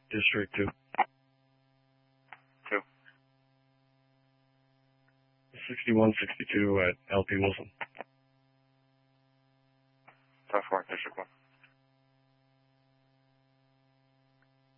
District 2. 2. 6162 at LP Wilson. 10-4, District 1.